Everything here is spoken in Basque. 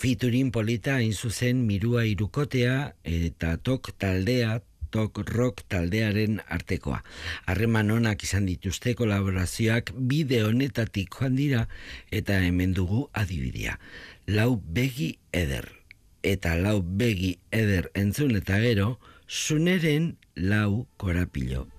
Featuring polita hain zuzen Mirua hirukotea eta Tok taldea, Tok Rock taldearen artekoa. Harreman onak izan dituzte kolaborazioak bideo honetatik joan dira eta hemen dugu adibidea. Lau begi eder. Eta lau begi eder entzun eta gero, Suneren lau korapilo